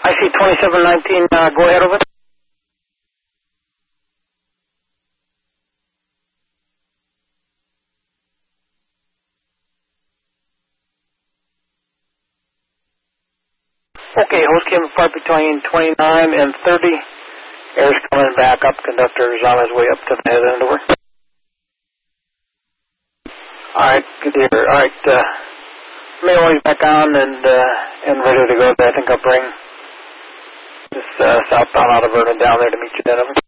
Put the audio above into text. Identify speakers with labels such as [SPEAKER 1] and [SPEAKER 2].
[SPEAKER 1] I see 2719, go ahead over. Okay, host came apart between 29 and 30. Air's coming back up. Conductor is on his way up to the head end over. Alright, good to hear. Alright, Mayo's back on and ready to go. I think I'll bring this southbound out of Vernon down there to meet you then. Over.